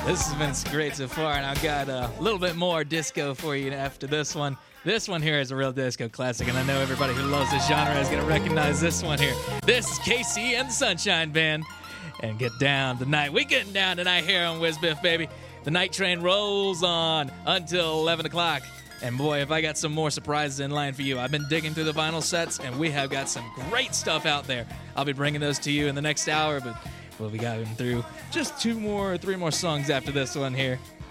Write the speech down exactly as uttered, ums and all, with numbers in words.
This has been great so far, and I've got a little bit more disco for you after this one. This one here is a real disco classic, and I know everybody who loves this genre is going to recognize this one here. This is Casey and the Sunshine Band, and Get Down Tonight. We getting down tonight here on Whiz Biff, baby. The night train rolls on until eleven o'clock. And boy, if I got some more surprises in line for you. I've been digging through the vinyl sets, and we have got some great stuff out there. I'll be bringing those to you in the next hour, but we'll be going through just two more, three more songs after this one here.